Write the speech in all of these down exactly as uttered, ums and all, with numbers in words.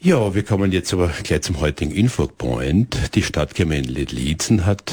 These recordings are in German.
Ja, wir kommen jetzt aber gleich zum heutigen Infopoint. Die Stadtgemeinde Liezen hat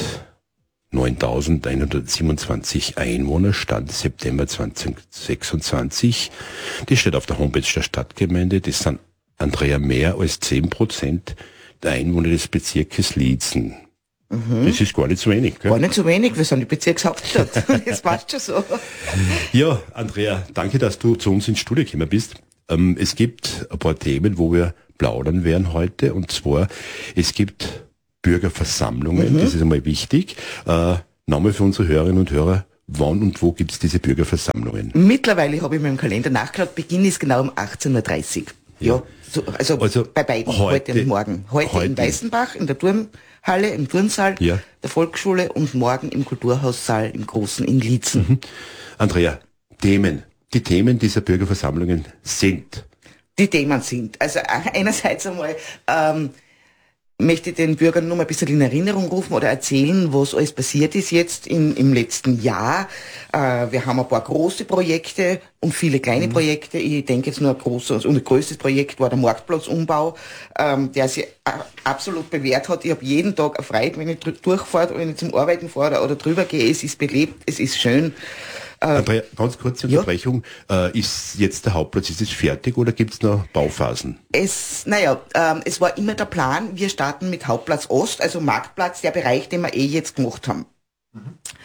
neuntausendeinhundertsiebenundzwanzig Einwohner, Stand September zweitausendsechsundzwanzig. Das steht auf der Homepage der Stadtgemeinde. Das sind, Andrea, mehr als zehn Prozent der Einwohner des Bezirkes Liezen. Mhm. Das ist gar nicht so wenig, gell? Gar nicht so wenig, wir sind die Bezirkshauptstadt. Das passt schon so. Ja, Andrea, danke, dass du zu uns ins Studio gekommen bist. Ähm, es gibt ein paar Themen, wo wir plaudern werden heute. Und zwar, es gibt Bürgerversammlungen, mhm. das ist einmal wichtig. Äh, Nochmal für unsere Hörerinnen und Hörer, wann und wo gibt es diese Bürgerversammlungen? Mittlerweile habe ich mir im Kalender nachgeschaut, Beginn ist genau um achtzehn Uhr dreißig. Ja, ja so, also, also bei beiden, heute, heute und morgen. Heute, heute in Weißenbach, in der Turnhalle, im Turnsaal ja. der Volksschule und morgen im Kulturhaussaal im Großen in Liezen. Mhm. Andrea, Themen. Die Themen dieser Bürgerversammlungen sind? Die Themen sind, also einerseits einmal ähm, möchte ich den Bürgern nur mal ein bisschen in Erinnerung rufen oder erzählen, was alles passiert ist jetzt in, im letzten Jahr. Äh, wir haben ein paar große Projekte und viele kleine mhm. Projekte. Ich denke jetzt nur ein großes und ein größtes Projekt war der Marktplatzumbau, ähm, der sich absolut bewährt hat. Ich habe jeden Tag eine Freude, wenn ich durchfahre, wenn ich zum Arbeiten fahre oder drüber gehe. Es ist belebt, es ist schön. Andrea, ganz kurze Unterbrechung. Ja. Äh, ist jetzt der Hauptplatz, ist es fertig oder gibt es noch Bauphasen? Es, naja, ähm, es war immer der Plan, wir starten mit Hauptplatz Ost, also Marktplatz, der Bereich, den wir eh jetzt gemacht haben. Mhm.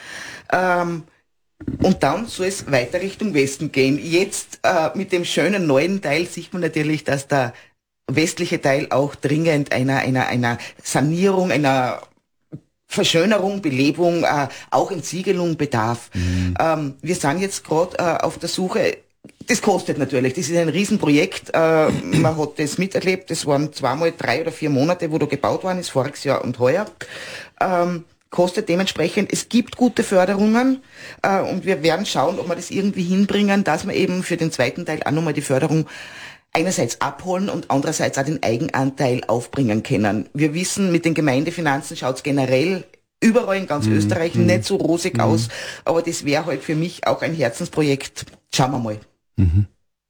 Ähm, und dann soll es weiter Richtung Westen gehen. Jetzt äh, mit dem schönen neuen Teil sieht man natürlich, dass der westliche Teil auch dringend einer, einer, einer Sanierung, einer Verschönerung, Belebung, äh, auch Entsiegelung bedarf. Mhm. Ähm, wir sind jetzt gerade äh, auf der Suche, das kostet natürlich, das ist ein Riesenprojekt, äh, man hat das miterlebt, das waren zweimal drei oder vier Monate, wo da gebaut worden ist, voriges Jahr und heuer. Ähm, kostet dementsprechend, es gibt gute Förderungen äh, und wir werden schauen, ob wir das irgendwie hinbringen, dass wir eben für den zweiten Teil auch nochmal die Förderung einerseits abholen und andererseits auch den Eigenanteil aufbringen können. Wir wissen, mit den Gemeindefinanzen schaut es generell überall in ganz mm, Österreich mm, nicht so rosig mm. aus, aber das wäre halt für mich auch ein Herzensprojekt. Schauen wir mal. Mhm.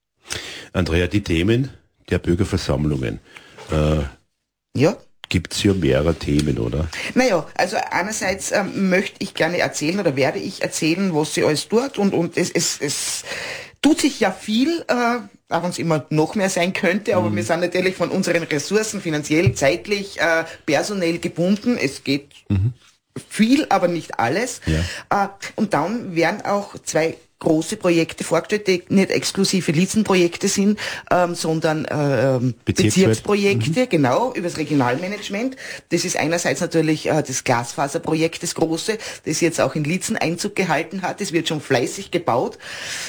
Andrea, die Themen der Bürgerversammlungen. Äh, ja. Gibt es ja mehrere Themen, oder? Naja, also einerseits ähm, möchte ich gerne erzählen oder werde ich erzählen, was sie alles tut und, und es, es, es tut sich ja viel, äh, auch wenn es immer noch mehr sein könnte, aber mhm. wir sind natürlich von unseren Ressourcen finanziell, zeitlich, äh, personell gebunden. Es geht mhm. viel, aber nicht alles. Ja. Äh, und dann werden auch zwei große Projekte vorgestellt, die nicht exklusive Liezen-Projekte sind, ähm, sondern äh, Bezirksprojekte, mhm. genau, übers Regionalmanagement. Das ist einerseits natürlich äh, das Glasfaserprojekt, das große, das jetzt auch in Liezen Einzug gehalten hat. Es wird schon fleißig gebaut.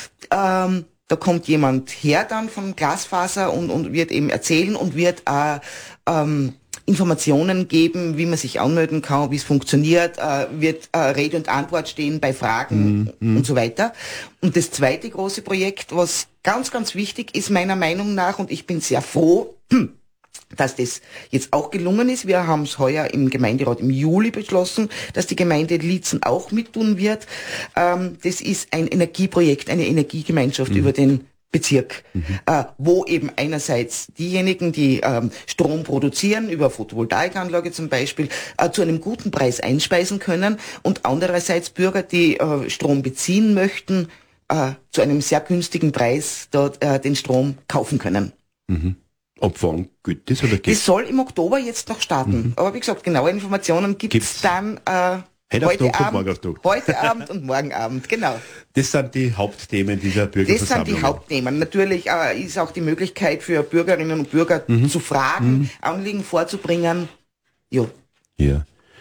Ähm, da kommt jemand her dann von Glasfaser und, und wird eben erzählen und wird äh, ähm, Informationen geben, wie man sich anmelden kann, wie es funktioniert, äh, wird äh, Rede und Antwort stehen bei Fragen mm, mm. und so weiter. Und das zweite große Projekt, was ganz, ganz wichtig ist meiner Meinung nach, und ich bin sehr froh, dass das jetzt auch gelungen ist. Wir haben es heuer im Gemeinderat im Juli beschlossen, dass die Gemeinde Liezen auch mittun wird. Ähm, das ist ein Energieprojekt, eine Energiegemeinschaft mhm. über den Bezirk, mhm. äh, wo eben einerseits diejenigen, die ähm, Strom produzieren, über Photovoltaikanlage zum Beispiel, äh, zu einem guten Preis einspeisen können und andererseits Bürger, die äh, Strom beziehen möchten, äh, zu einem sehr günstigen Preis dort äh, den Strom kaufen können. Mhm. Ab wann gilt das? Oder das soll im Oktober jetzt noch starten. Mhm. Aber wie gesagt, genaue Informationen gibt es dann äh, heute, Abend, heute Abend und morgen Abend. Genau. Das sind die Hauptthemen dieser Bürgerversammlung. Das sind die Hauptthemen. Natürlich äh, ist auch die Möglichkeit für Bürgerinnen und Bürger mhm. zu fragen, mhm. Anliegen vorzubringen. Jo. Ja.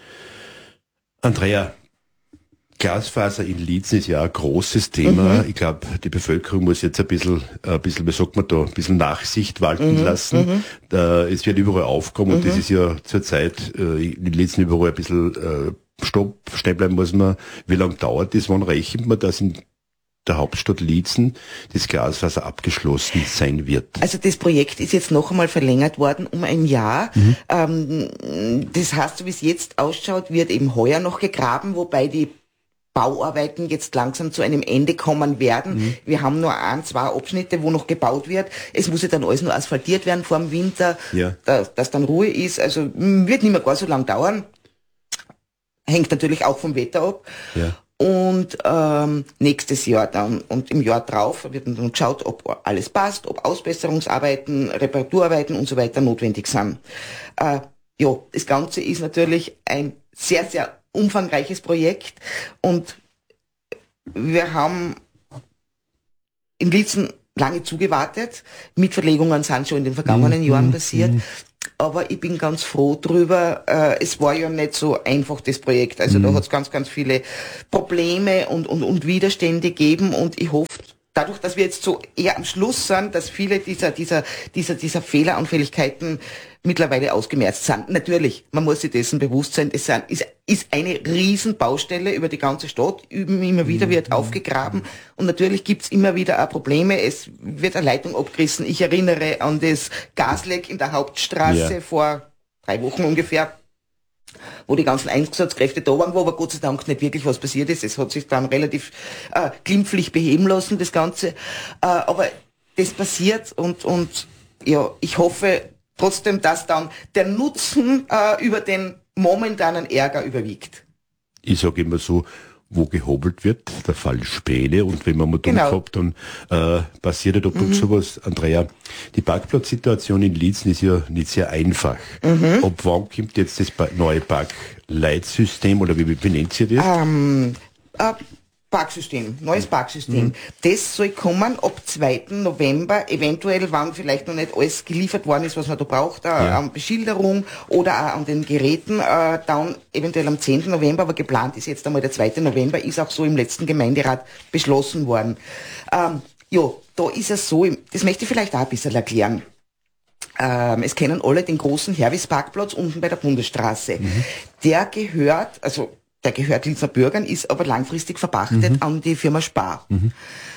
Andrea, Glasfaser in Liezen ist ja ein großes Thema. Mhm. Ich glaube, die Bevölkerung muss jetzt ein bisschen, ein bisschen, wie sagt man da, ein bisschen Nachsicht walten mhm. lassen. Mhm. Da, es wird überall aufkommen mhm. und das ist ja zurzeit äh, in Liezen überall ein bisschen äh, Stopp, stehen bleiben muss man. Wie lange dauert das? Wann rechnet man, dass in der Hauptstadt Liezen das Glasfaser abgeschlossen sein wird? Also das Projekt ist jetzt noch einmal verlängert worden um ein Jahr. Mhm. Ähm, das heißt, so wie es jetzt ausschaut, wird eben heuer noch gegraben, wobei die Bauarbeiten jetzt langsam zu einem Ende kommen werden. Mhm. Wir haben nur ein, zwei Abschnitte, wo noch gebaut wird. Es muss ja dann alles nur asphaltiert werden vor dem Winter, ja. dass, dass dann Ruhe ist. Also wird nicht mehr gar so lang dauern. Hängt natürlich auch vom Wetter ab. Ja. Und ähm, nächstes Jahr dann und im Jahr drauf wird dann geschaut, ob alles passt, ob Ausbesserungsarbeiten, Reparaturarbeiten und so weiter notwendig sind. Äh, ja, das Ganze ist natürlich ein sehr, sehr umfangreiches Projekt und wir haben in Lietzen lange zugewartet. Mitverlegungen sind schon in den vergangenen mhm. Jahren passiert. Mhm. Aber ich bin ganz froh drüber. Äh, es war ja nicht so einfach, das Projekt. Also mhm. da hat es ganz, ganz viele Probleme und, und, und Widerstände gegeben und ich hoffe, dadurch, dass wir jetzt so eher am Schluss sind, dass viele dieser, dieser, dieser, dieser Fehleranfälligkeiten mittlerweile ausgemerzt sind. Natürlich, man muss sich dessen bewusst sein, es sind, ist, ist eine Riesenbaustelle über die ganze Stadt, immer wieder wird aufgegraben und natürlich gibt's immer wieder auch Probleme. Es wird eine Leitung abgerissen. Ich erinnere an das Gasleck in der Hauptstraße ja. vor drei Wochen ungefähr, wo die ganzen Einsatzkräfte da waren, wo aber Gott sei Dank nicht wirklich was passiert ist. Es hat sich dann relativ äh, glimpflich beheben lassen, das Ganze. Äh, aber das passiert und, und ja, ich hoffe trotzdem, dass dann der Nutzen äh, über den momentanen Ärger überwiegt. Ich sage immer so, wo gehobelt wird, der Fall Späne und wenn man mal genau. gehabt, dann äh, passiert halt ab und mhm. zu was. Andrea, die Parkplatzsituation in Lietzen ist ja nicht sehr einfach. Mhm. Ab wann kommt jetzt das neue Parkleitsystem oder wie, wie nennt ihr das? Ähm, äh, Parksystem, neues Parksystem. Mhm. Das soll kommen ab zweiten November, eventuell, wann vielleicht noch nicht alles geliefert worden ist, was man da braucht, äh, ja. an Beschilderung oder auch an den Geräten, äh, dann eventuell am zehnten November, aber geplant ist jetzt einmal der zweite November, ist auch so im letzten Gemeinderat beschlossen worden. Ähm, ja, da ist es so, das möchte ich vielleicht auch ein bisschen erklären. Ähm, es kennen alle den großen Herwis-Parkplatz unten bei der Bundesstraße. Mhm. Der gehört, also der gehört Lietzner Bürgern, ist aber langfristig verpachtet mhm. an die Firma Spar. Mhm.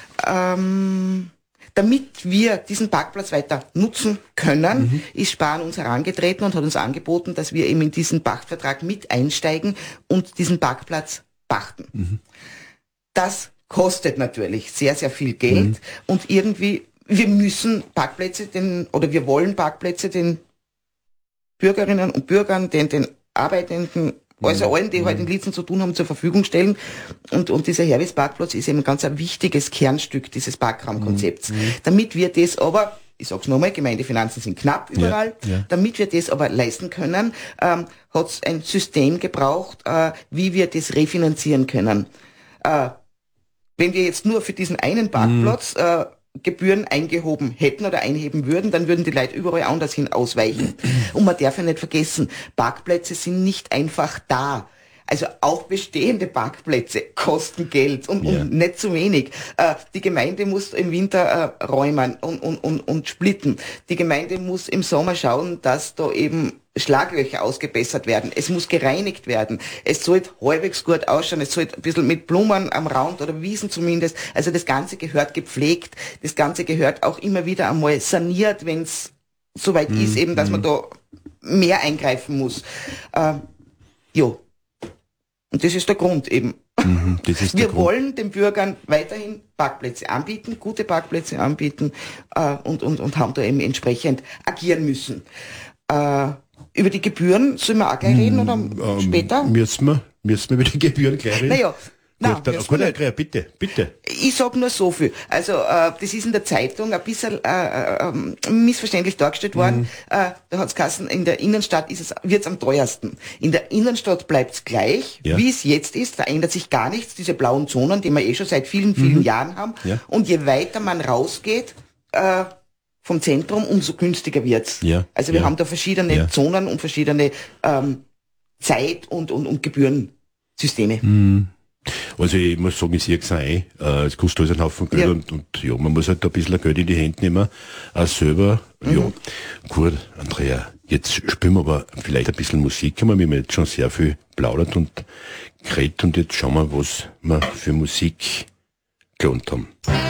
Ähm, damit wir diesen Parkplatz weiter nutzen können, mhm. ist Spar an uns herangetreten und hat uns angeboten, dass wir eben in diesen Pachtvertrag mit einsteigen und diesen Parkplatz pachten. Mhm. Das kostet natürlich sehr, sehr viel Geld mhm. und irgendwie, wir müssen Parkplätze, den, oder wir wollen Parkplätze den Bürgerinnen und Bürgern, den, den Arbeitenden, also allen, die mhm. halt in Lietzen zu tun haben, zur Verfügung stellen. Und, und dieser Herwis-Parkplatz ist eben ein ganz ein wichtiges Kernstück dieses Parkraumkonzepts. Mhm. Damit wir das aber, ich sag's nochmal, Gemeindefinanzen sind knapp überall, ja, ja. damit wir das aber leisten können, ähm, hat es ein System gebraucht, äh, wie wir das refinanzieren können. Äh, wenn wir jetzt nur für diesen einen Parkplatz mhm. äh, Gebühren eingehoben hätten oder einheben würden, dann würden die Leute überall anders hin ausweichen. Und man darf ja nicht vergessen, Parkplätze sind nicht einfach da. Also auch bestehende Parkplätze kosten Geld und, ja. und nicht zu wenig. Äh, die Gemeinde muss im Winter äh, räumen und, und, und, und splitten. Die Gemeinde muss im Sommer schauen, dass da eben Schlaglöcher ausgebessert werden. Es muss gereinigt werden. Es sollte halbwegs gut ausschauen. Es sollte ein bisschen mit Blumen am Rand oder Wiesen zumindest. Also das Ganze gehört gepflegt. Das Ganze gehört auch immer wieder einmal saniert, wenn es soweit mm, ist, eben, dass mm. man da mehr eingreifen muss. Äh, jo. Und das ist der Grund eben. Mhm, das ist Wir der Grund. wollen den Bürgern weiterhin Parkplätze anbieten, gute Parkplätze anbieten äh, und, und, und haben da eben entsprechend agieren müssen. Äh, über die Gebühren sollen wir auch gleich reden oder ähm, später? Müssen wir, müssen wir über die Gebühren gleich reden? Naja, nein, gut, dann, gut, Andrea, bitte, bitte. Ich sag nur so viel. Also äh, das ist in der Zeitung ein bisschen äh, äh, missverständlich dargestellt worden. Mhm. Äh, da hat's geheißen, in der Innenstadt ist es, wird's am teuersten. In der Innenstadt bleibt's gleich, ja. wie es jetzt ist. Da ändert sich gar nichts. Diese blauen Zonen, die wir eh schon seit vielen, vielen mhm. Jahren haben. Ja. Und je weiter man rausgeht, äh, vom Zentrum, umso günstiger wird's. Ja, also wir ja. haben da verschiedene ja. Zonen und verschiedene ähm, Zeit- und, und, und Gebührensysteme. Mhm. Also ich muss sagen, ich sehe es ein, äh, es kostet alles einen Haufen Geld ja. Und, und ja, man muss halt da ein bisschen Geld in die Hände nehmen, auch selber. Mhm. Ja, gut, Andrea, jetzt spielen wir aber vielleicht ein bisschen Musik, wir haben jetzt schon sehr viel plaudert und geredet und jetzt schauen wir, was wir für Musik gelohnt haben.